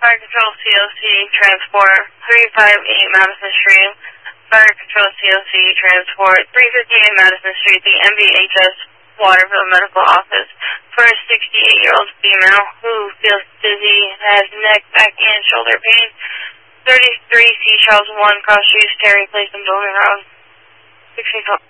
Fire Control COC Transport 358 Madison Street. Fire Control COC Transport 358 Madison Street, the MVHS Waterville Medical Office for a 68-year-old female who feels dizzy, has neck, back, and shoulder pain. 33 C. Charles 1 Cross Street, Terry Place, and Building Road. 16